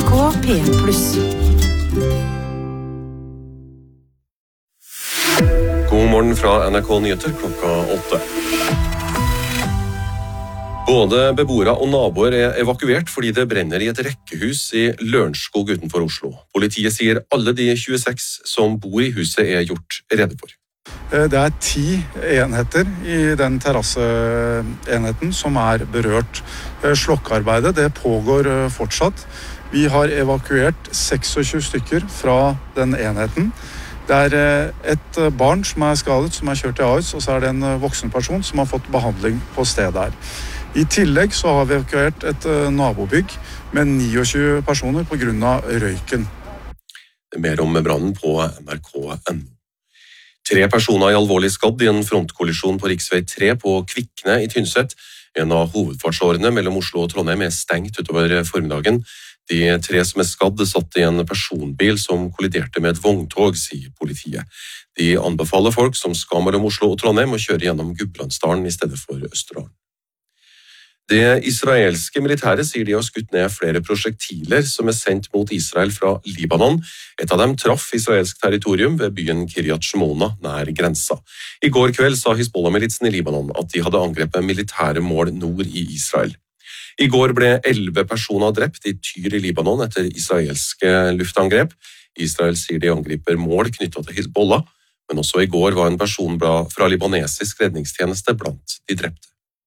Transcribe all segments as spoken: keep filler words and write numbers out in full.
R K P en pluss. God morgen fra N R K Nyheter klokka åtte. Både beboere og naboer er evakuert fordi det brenner i et rekkehus i Lørenskog utenfor Oslo. Politiet sier alle de tjueseks som bor i huset er gjort rede for. Det er ti enheter i den terrasseenheten som er berørt. Slokkearbeidet det pågår fortsatt. Vi har evakuert seksogtjue stykker fra den enheten. Det er et barn som er skadet, som er kjørt til Ahus, og så er det en voksen person som har fått behandling på stedet her. I tillegg så har vi evakuert et nabobygg med tjueni personer på grunn av røyken. Mer om brannen på N R K punktum N O. Tre personer er alvorlig skadd i en frontkollisjon på riksvei tre på Kvikne i Tynset. En av hovedfartsårene mellom Oslo og Trondheim er stengt utover formiddagen. De tre som er skadd satt i en personbil som kolliderte med et vogntog, sier politiet. De anbefaler folk som skal mellom Oslo og Trondheim å kjøre gjennom Gudbrandsdalen i stedet for Østerdalen. Det israelske militæret sier de har skutt ned flere prosjektiler som er sendt mot Israel fra Libanon. Et av dem traff israelsk territorium ved byen Kiryat Shmona nær grensa. I går kveld sa Hizbollah-militsen i Libanon at de hadde angrepet militære mål nord i Israel. I går ble elleve personer drept i Tyr i Libanon etter israelske luftangrep. Israel sier de angriper mål knyttet til Hizbollah, men også i går var en person fra libanesisk redningstjeneste blant de drepte.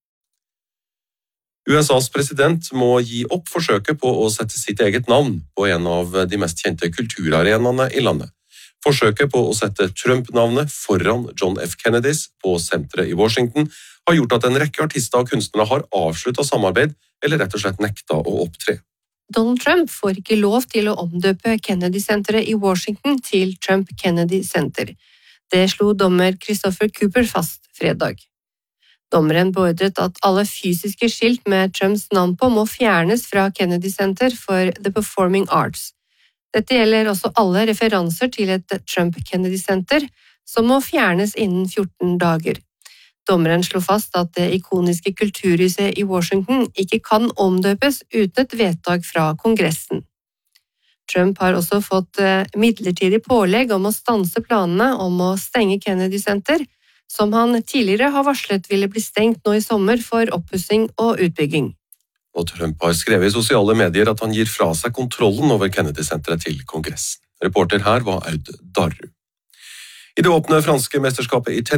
U S A's president må gi opp forsøket på å sette sitt eget navn på en av de mest kjente kulturarenaene i landet. Forsøket på å sette Trump-navnet foran John F. Kennedys på senteret i Washington har gjort at en rekke artister og kunstnere har avsluttet samarbeid eller rett og slett nekta å opptre. Donald Trump får ikke lov til å omdøpe Kennedy-senteret i Washington til Trump Kennedy Center. Det slo dommer Christopher Cooper fast fredag. Dommeren beordret at alle fysiske skilt med Trumps navn på må fjernes fra Kennedy Center for the Performing Arts. Dette gjelder også alle referanser til et Trump Kennedy Center, som må fjernes innen fjorten dager. Dommeren slo fast at det ikoniske kulturhuset i Washington ikke kan omdøpes uten et vedtak fra Kongressen. Trump har også fått midlertidig pålegg om å stanse planene om å stenge Kennedy Center, som han tidligere har varslet ville bli stengt nå i sommer for oppussing og utbygging. Og Trump har skrevet i sosiale medier at han gir fra seg kontrollen over Kennedy-senteret til Kongressen. Reporter her var Aud Darru. I det åpne franske mesterskapet i tennis